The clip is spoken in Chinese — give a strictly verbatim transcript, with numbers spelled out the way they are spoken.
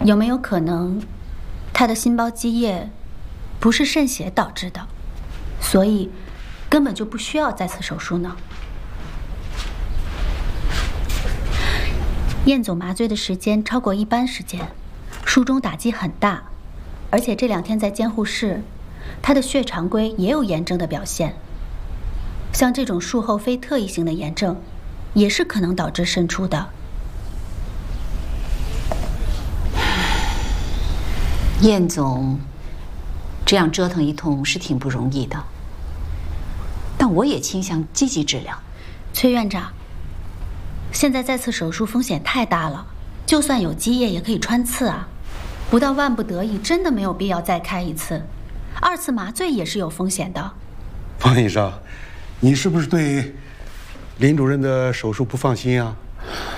有没有可能，他的心包积液不是渗血导致的，所以根本就不需要再次手术呢？燕总麻醉的时间超过一般时间，术中打击很大，而且这两天在监护室，他的血常规也有炎症的表现。像这种术后非特异性的炎症，也是可能导致渗出的。 燕总这样折腾一通是挺不容易的，但我也倾向积极治疗。 崔院长，现在再次手术风险太大了，就算有积液也可以穿刺啊，不到万不得已，真的没有必要再开一次。二次麻醉也是有风险的。 方医生，你是不是对林主任的手术不放心啊？